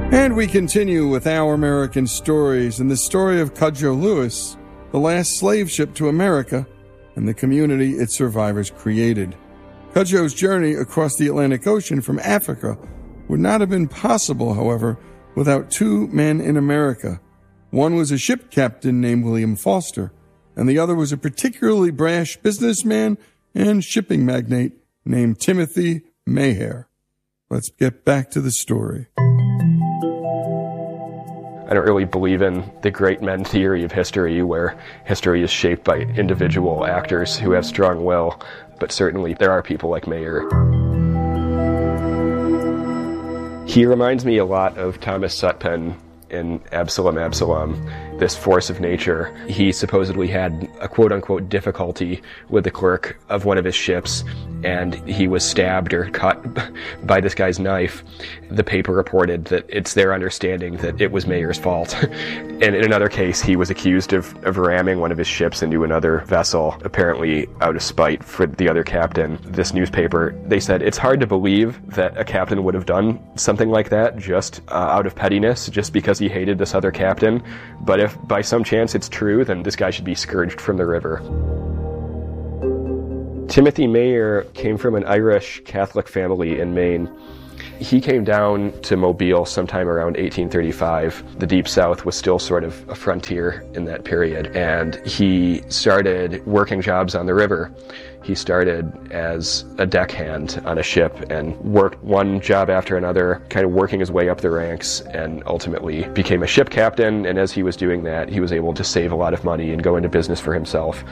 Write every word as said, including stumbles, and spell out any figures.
And we continue with Our American Stories and the story of Cudjoe Lewis, the last slave ship to America, and the community its survivors created. Cudjoe's journey across the Atlantic Ocean from Africa would not have been possible, however, without two men in America. One was a ship captain named William Foster, and the other was a particularly brash businessman and shipping magnate named Timothy Mayher. Let's get back to the story. I don't really believe in the great men theory of history, where history is shaped by individual actors who have strong will, but certainly there are people like Mayher. He reminds me a lot of Thomas Sutpen in Absalom, Absalom, this force of nature. He supposedly had a quote-unquote difficulty with the clerk of one of his ships, and he was stabbed or cut by this guy's knife. The paper reported that it's their understanding that it was Mayer's fault. And in another case, he was accused of, of ramming one of his ships into another vessel, apparently out of spite for the other captain. This newspaper, they said, it's hard to believe that a captain would have done something like that just uh, out of pettiness, just because he hated this other captain. But if by some chance it's true, then this guy should be scourged from the river. Timothy Mayher came from an Irish Catholic family in Maine. He came down to Mobile sometime around eighteen thirty-five. The Deep South was still sort of a frontier in that period, and he started working jobs on the river. He started as a deckhand on a ship and worked one job after another, kind of working his way up the ranks, and ultimately became a ship captain. And as he was doing that, he was able to save a lot of money and go into business for himself.